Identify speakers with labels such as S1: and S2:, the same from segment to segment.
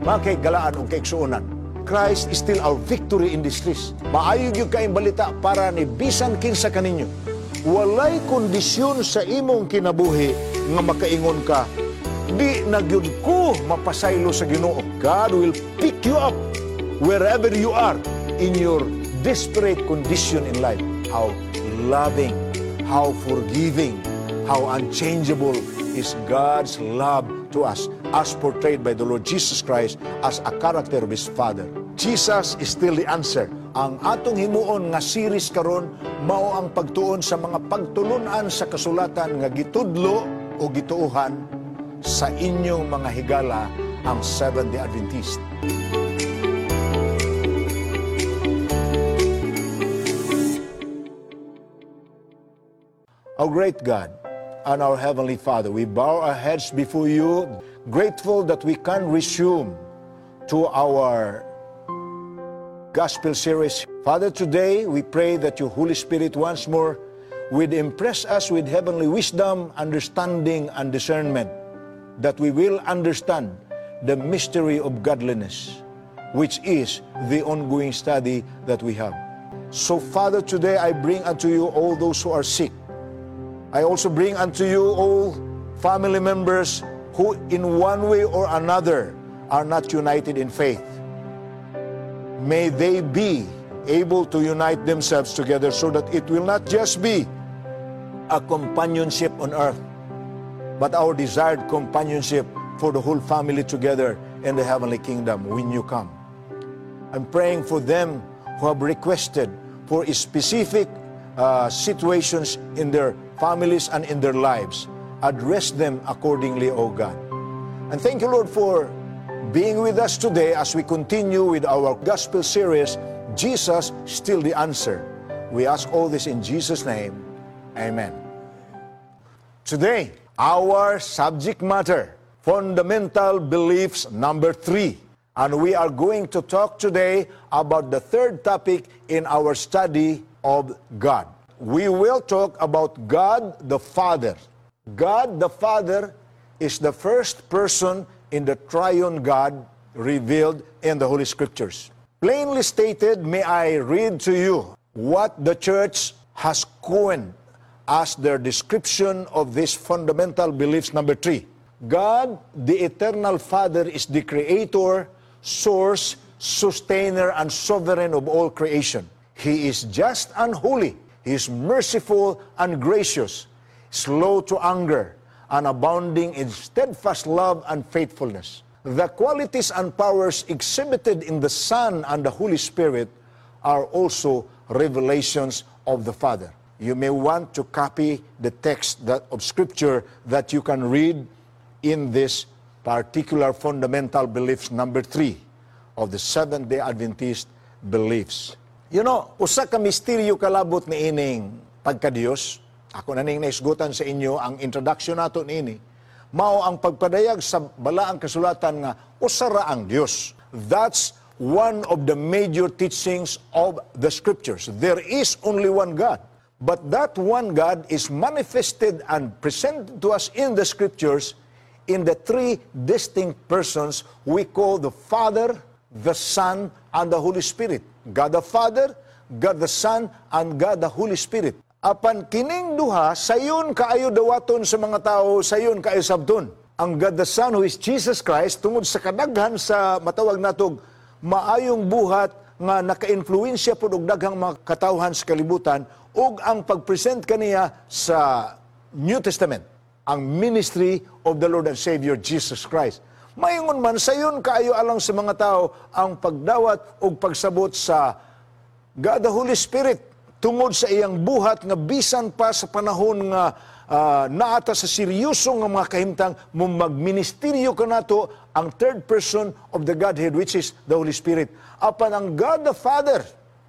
S1: Mga galaan o kaigsuunan, Christ is still our victory in this race. Maayog yung kaing balita para ni bisan kinsa kaninyo. Walay kondisyon sa imong kinabuhi nga makaingon ka, di nagyud ko mapasaylo sa Ginoo. God will pick you up wherever you are in your desperate condition in life. How loving, how forgiving, how unchangeable is God's love to us as portrayed by the Lord Jesus Christ as a character of His Father. Jesus is still the answer. Ang atong himuon nga series karon mao ang pagtuon sa mga pagtulunan sa kasulatan nga gitudlo o gituuhan sa inyong mga higala ang Seventh-day Adventist. Our great God and our Heavenly Father, we bow our heads before you, grateful that we can resume to our Gospel series. Father, today we pray that your Holy Spirit once more would impress us with heavenly wisdom, understanding, and discernment, that we will understand the mystery of godliness, which is the ongoing study that we have. So, Father, today I bring unto you all those who are sick. I also bring unto you all family members who in one way or another are not united in faith. May they be able to unite themselves together so that it will not just be a companionship on earth, but our desired companionship for the whole family together in the heavenly kingdom when you come. I'm praying for them who have requested for specific situations in their families and in their lives. Address them accordingly, O God. And thank you, Lord, for being with us today as we continue with our gospel series, Jesus, Still the Answer. We ask all this in Jesus' name. Amen. Today, our subject matter, fundamental beliefs number 3. And we are going to talk today about the third topic in our study of God. We will talk about God the Father. God the Father is the first person in the triune God revealed in the Holy Scriptures. Plainly stated, may I read to you what the church has coined as their description of this fundamental beliefs number 3. God, the eternal Father, is the creator, source, sustainer, and sovereign of all creation. He is just and holy. He is merciful and gracious, slow to anger, and abounding in steadfast love and faithfulness. The qualities and powers exhibited in the Son and the Holy Spirit are also revelations of the Father. You may want to copy the text of Scripture that you can read in this particular fundamental beliefs number 3 of the Seventh-day Adventist beliefs. You know, usa ka misteryo kalabot ni ining pagka-Dios. Ako na ning naisgutan sa inyo ang introduction nato niini. Mao ang pagpadayag sa balaang kasulatan nga usara ang Dios. That's one of the major teachings of the Scriptures. There is only one God. But that one God is manifested and presented to us in the Scriptures in the 3 distinct persons we call the Father, the Son, and the Holy Spirit. God the Father, God the Son, and God the Holy Spirit. Apan kining duha, sayon kaayo dawaton sa mga tao, sayon kaayo sabton. Ang God the Son, who is Jesus Christ, tungod sa kadaghan sa matawag natog maayong buhat nga naka-influensya po og daghang mga katawhan sa kalibutan ug ang pag-present kaniya sa New Testament, ang ministry of the Lord and Savior Jesus Christ. Mayingon man, sayon kaayo alang sa mga tao ang pagdawat o pagsabot sa God the Holy Spirit tungod sa iyang buhat nga bisan pa sa panahon nga naata sa seryoso nga mga kahimtang mo magministeryo kanato ang third person of the Godhead, which is the Holy Spirit. Apan ang God the Father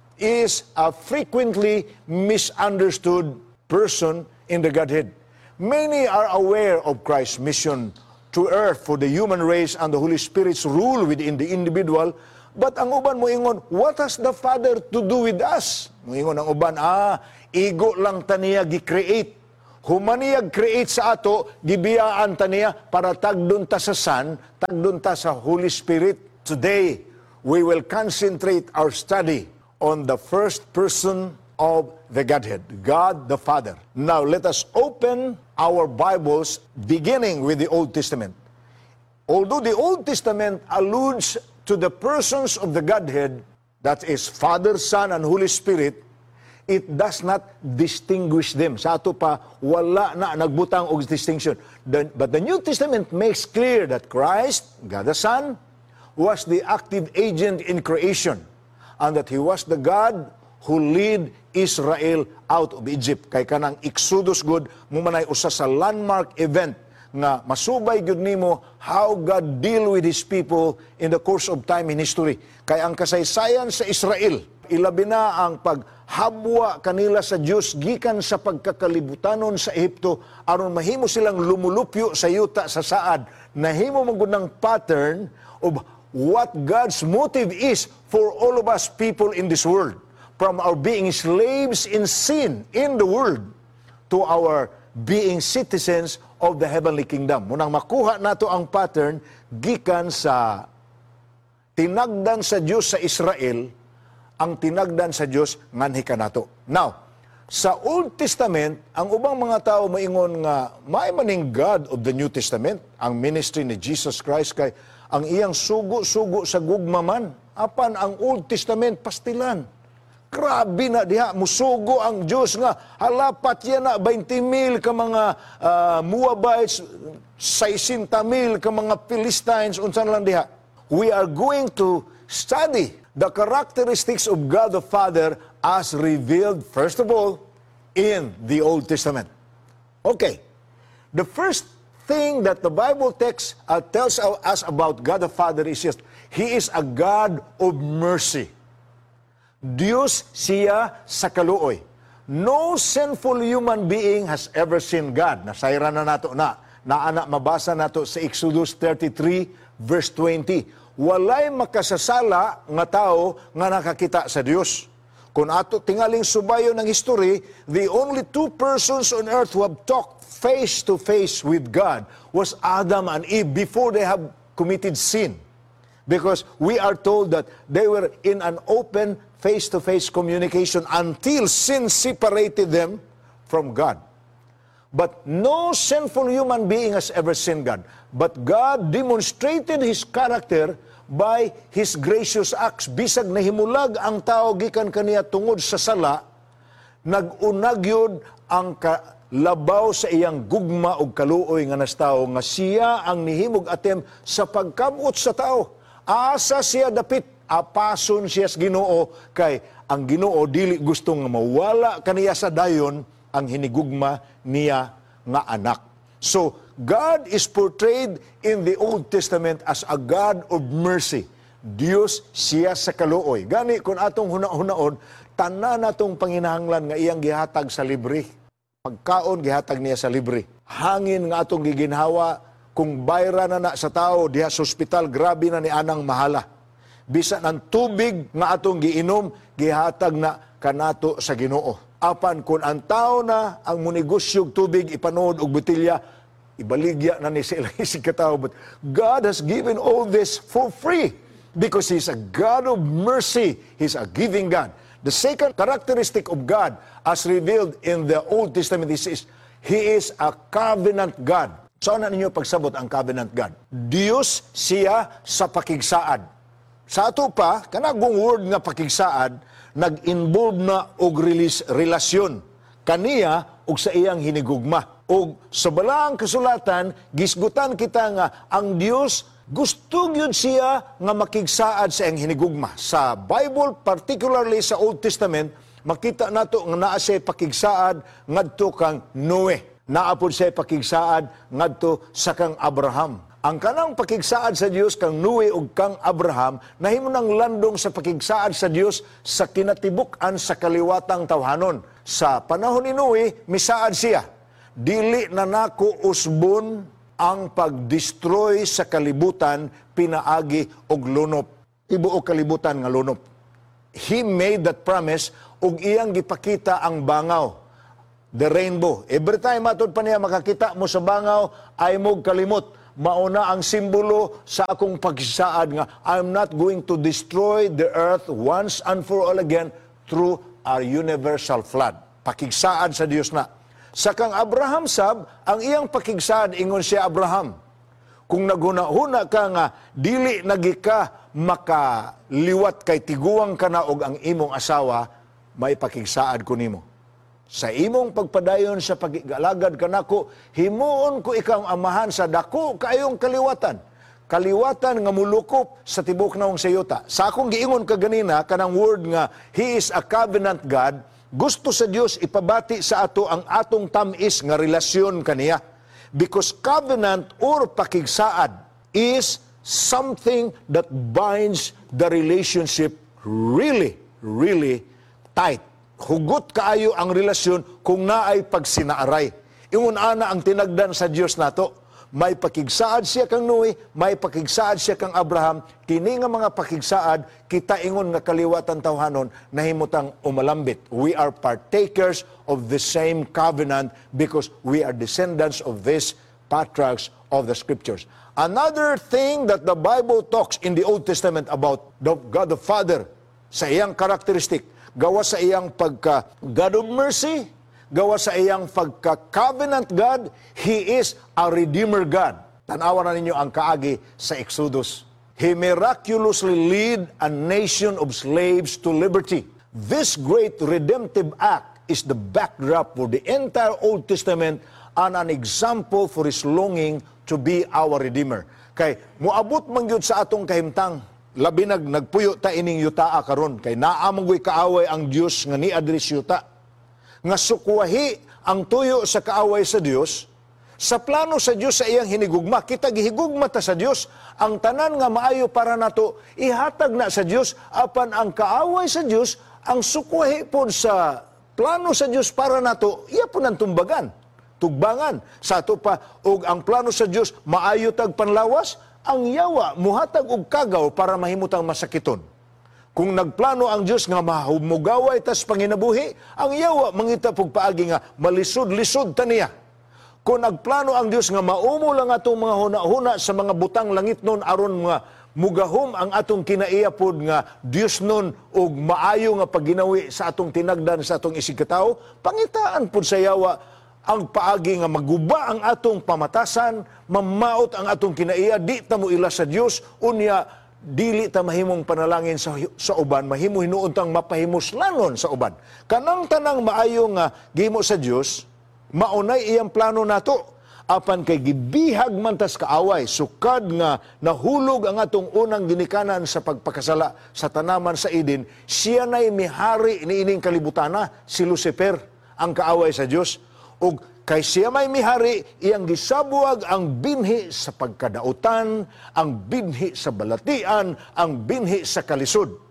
S1: is a frequently misunderstood person in the Godhead. Many are aware of Christ's mission to earth for the human race and the Holy Spirit's rule within the individual. But ang uban mo ingon, what has the Father to do with us? Mo ingon ang uban, ego lang taniya gi-create. Humaniyag create sa ato, gibiyaan taniya para tagdun ta sa Son, tagdun ta sa Holy Spirit. Today, we will concentrate our study on the first person of the Godhead, God the Father. Now, let us open our Bibles beginning with the Old Testament. Although the Old Testament alludes to the persons of the Godhead, that is Father, Son, and Holy Spirit, it does not distinguish them. Sa ato pa, wala na nagbutang og distinction. But the New Testament makes clear that Christ, God the Son, was the active agent in creation, and that He was the God who lead Israel out of Egypt. Kay kanang Exodus good, mumanay usa sa landmark event nga masubay gyud nimo how God deal with His people in the course of time in history. Kay ang kasaysayan sa Israel, ilabi na ang paghabwa kanila sa Dios gikan sa pagkakalibutannon sa Ehipto aron mahimo silang lumulupyo sa yuta sa saad. Nahimo man gud ng pattern of what God's motive is for all of us people in this world, from our being slaves in sin in the world to our being citizens of the heavenly kingdom. Munang makuha nato ang pattern gikan sa tinagdan sa Dios sa Israel, ang tinagdan sa Dios nganhi kanato. Now, sa Old Testament, ang ubang mga tao maingon nga may maning God of the New Testament, ang ministry ni Jesus Christ kay ang iyang sugo-sugo sa gugmaman. Apan ang Old Testament pastilan. Grabe na diha, musugo ang Diyos nga, halapat yan na 20,000 ka mga Moabites, 60,000 ka mga Philistines, unsan lang diha. We are going to study the characteristics of God the Father as revealed, first of all, in the Old Testament. Okay, the first thing that the Bible text tells us about God the Father is just, He is a God of mercy. Diyos siya sa kaluoy. No sinful human being has ever seen God. Nasayra na nato na. Naana mabasa nato sa Exodus 33 verse 20. Walay makasasala nga tao nga nakakita sa Dios. Kung ato tingaling subayon ng history, the only two persons on earth who have talked face to face with God was Adam and Eve before they have committed sin. Because we are told that they were in an open face-to-face communication until sin separated them from God. But no sinful human being has ever seen God. But God demonstrated His character by His gracious acts. Bisag nahimulag ang tao gikan kaniya tungod sa sala, nag-unag yun ang labaw sa iyang gugma o kaluoy nga nas tao nga siya ang nihimog atem sa pagkamot sa tao. Asa siya dapit, apason siya sa Ginoo, kay ang Ginoo dili gusto nga mawala kaniya sa dayon ang hinigugma niya nga anak. So, God is portrayed in the Old Testament as a God of mercy. Dios siya sa kaluoy. Gani, kung atong huna-hunaon, tanan natong panginahanglan nga iyang gihatag sa libre. Pagkaon, gihatag niya sa libre. Hangin nga atong giginhawa, kung bayra na sa tao, diha sa ospital, grabe na ni anang mahala. Bisan ang tubig nga atong giinom, gihatag na kanato sa Ginoo. Apan kung ang tao na ang munigosyog tubig, ipanood og botilya, ibaligya na ni sila isig katao. But God has given all this for free because He's a God of mercy. He's a giving God. The second characteristic of God as revealed in the Old Testament is He is a covenant God. Saan na ninyo pagsabot ang covenant God? Diyos siya sa pakigsaad. Sa ato pa, kanagong word nga pakigsaad, nag-involve na og relasyon kaniya og sa iyang hinigugma. Og sa balaang kasulatan, gisgutan kita nga ang Dios gusto gyud siya nga makigsaad sa iyang hinigugma. Sa Bible, particularly sa Old Testament, makita nato nga naa siya pakigsaad ngadto kang Noe. Naapod siya pakigsaad ngadto sa kang Abraham. Ang kanang pakigsaad sa Dios kang Noe ug kang Abraham nahimo nang landong sa pakigsaad sa Dios sa kinatibuk-an sa kaliwatang tawhanon. Sa panahon ni Noe, misaad siya. Dili na nako usbon ang pagdestroy sa kalibutan pinaagi og lunop. Tibuok kalibutan nga lunop. He made that promise ug iyang gipakita ang bangaw. The rainbow. Every time matod pa niya makakita mo sa bangaw, ay mong kalimot mauna ang simbolo sa akong pagsaad nga I'm not going to destroy the earth once and for all again through a universal flood. Pakigsaad sa Dios na. Sa kang Abraham sab, ang iyang pakigsaad ingon siya Abraham. Kung naghuna-huna ka nga dili nagi ka makaliwat kay tiguang ka na og ang imong asawa, may pakigsaad ko nimo. Sa imong pagpadayon sa pagigalagad kanako, himuon ko ikaw amahan sa dako kaayong kaliwatan. Kaliwatan nga mulukop sa tibok naong sayuta. Sa akong giingon kaganina, kanang word nga, He is a covenant God, gusto sa Dios ipabati sa ato ang atong tamis nga relasyon kaniya. Because covenant or pakigsaad is something that binds the relationship really, really tight. Hugot kaayo ang relasyon kung naay pagsinaaray. Ingon ana ang tinagdan sa Dios nato. May pakigsaad siya kang Noe, may pakigsaad siya kang Abraham. Kini nga mga pakigsaad, kita ingon nga kaliwatan tawhanon, nahimutang umalambit. We are partakers of the same covenant because we are descendants of these patriarchs of the Scriptures. Another thing that the Bible talks in the Old Testament about God the Father, sa iyang karakteristik, gawa sa iyang pagka God of mercy, gawa sa iyang pagka-covenant God, He is a Redeemer God. Tanawan na ninyo ang kaagi sa Exodus. He miraculously lead a nation of slaves to liberty. This great redemptive act is the backdrop for the entire Old Testament and an example for His longing to be our Redeemer. Kay muabot man gyud sa atong kahimtang, labi nagpuyo ta ining yutaa karon kay naamanggoy kaaway ang Dios nga niadres yuta nga sukwahi ang tuyo sa kaaway sa Dios sa plano sa Dios sa iyang hinigugma. Kita gihigugma ta sa Dios ang tanan nga maayo para nato ihatag na sa Dios apan ang kaaway sa Dios ang sukwahi pod sa plano sa Dios para nato iya po nang tumbagan tugbangan sa ato pa og ang plano sa Dios maayo tag panlawas ang yawa muhatag og kagaw para mahimutang masakiton. Kung nagplano ang Dios nga mahumugaway tas panginabuhi, ang yawa mangita pug paagi nga malisod-lisod ta niya. Kung nagplano ang Dios nga maumo lang atong mga huna-huna sa mga butang langit nun aron nga mugahom ang atong kinaiapod nga Dios nun og maayo nga pagginawi sa atong tinagdan sa atong isigkatawo, pangitaan pud sa yawa ang paagi nga maguba ang atong pamatasan, mamaot ang atong kinaiya, di ta mo ila sa Dios, unya dili ta mahimong panalangin sa uban, mahimo hinuon tang mapahimuslanon sa uban. Kanang tanang maayo nga gihimo sa Dios, maunay iyang plano nato. Apan kay gibihag man tas kaaway, sukad nga nahulog ang atong unang ginikanan sa pagpakasala sa tanaman sa Eden, siya na'y mihari niining kalibutana, si Lucifer, ang kaaway sa Dios. O kay siya may mihari, iyang gisabuag ang binhi sa pagkadautan, ang binhi sa balatian, ang binhi sa kalisod.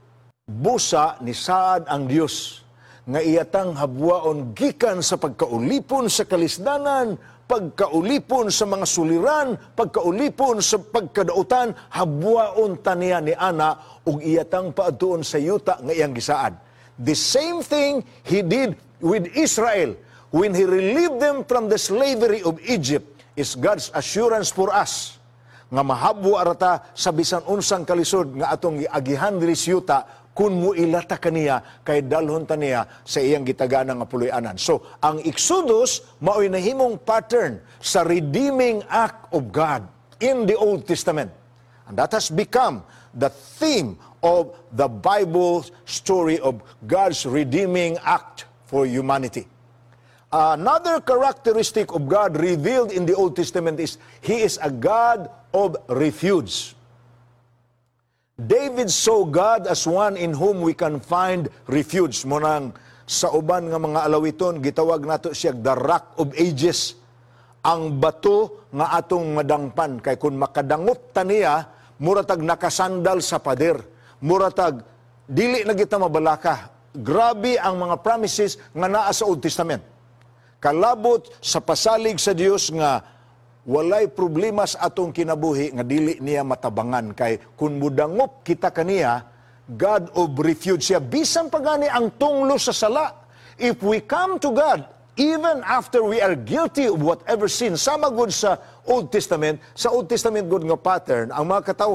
S1: Busa ni saad ang Dios, nga iyatang habwaon gikan sa pagkaulipon sa kalisdanan, pagkaulipon sa mga suliran, pagkaulipon sa pagkadautan, habwaon taniya ni ana, ug iyatang paadtuon sa yuta nga iyang gisaad. The same thing He did with Israel, when He relieved them from the slavery of Egypt, is God's assurance for us nga mahabwa arata sa bisan unsang kalisod nga atong agihan diri sa yuta kun muilata kaniya kay dalhon ta niya sa iyang gitagana nga puloy-anan. So, ang Exodus mao'y nahimong pattern sa redeeming act of God in the Old Testament. And that has become the theme of the Bible story of God's redeeming act for humanity. Another characteristic of God revealed in the Old Testament is He is a God of refuge. David saw God as one in whom we can find refuge. Munang sa uban nga mga alawiton, gitawag nato siya the Rock of Ages. Ang bato nga atong madangpan. Kay kung makadangot ta niya, muratag nakasandal sa pader. Muratag, dili na kita mabalaka. Grabe ang mga promises nga naa sa Old Testament. Kalabot sa pasalig sa Dios nga walay problema sa atong kinabuhi nga dili niya matabangan kay kun mudangop kita kaniya, God of refuge siya bisan pagani ang tunglo sa sala. If we come to God even after we are guilty of whatever sin, sama good sa Old Testament good nga pattern, ang mga katao